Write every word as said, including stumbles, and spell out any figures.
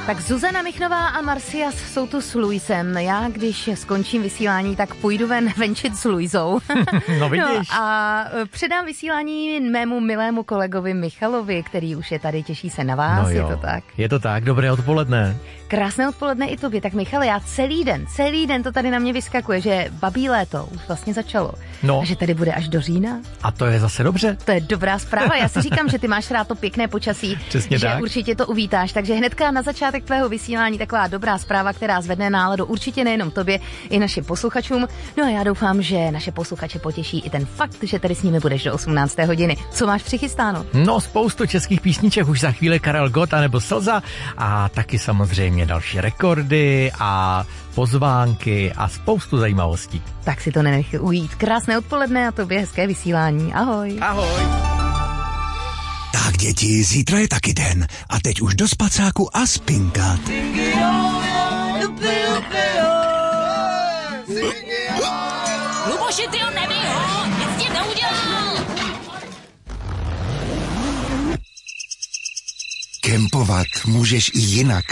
Tak Zuzana Michnová a Marcias jsou tu s Luisem. Já, když skončím vysílání, tak půjdu ven venčit s Luisou. No vidíš. No, a předám vysílání mému milému kolegovi Michalovi, který už je tady, těší se na vás, no je to tak? Je to tak, dobré odpoledne. Krásné odpoledne i tobě. Tak Michale, já celý den, celý den to tady na mě vyskakuje, že babí léto už vlastně začalo. No. A že tady bude až do října. A to je zase dobře. To je dobrá zpráva. Já si říkám, že ty máš rád to pěkné počasí. Přesně že tak. určitě to uvítáš. Takže hnedka na začátek tvého vysílání taková dobrá zpráva, která zvedne náladu určitě nejenom tobě, i našim posluchačům. No a já doufám, že naše posluchače potěší i ten fakt, že tady s nimi budeš do osmnácté hodiny. Co máš přichystáno? No, spoustu českých písniček, už za chvíli Karel Gott a nebo Slza a taky samozřejmě další rekordy a pozvánky a spoustu zajímavostí. Tak si to nenech ujít. Krásné odpoledne a tobě hezké vysílání. Ahoj. Ahoj. Tak děti, zítra je taky den a teď už do spacáku a spinkat. Luboši, ty ho nebij, ho! Nic s tím neudělal! Kempovat můžeš i jinak.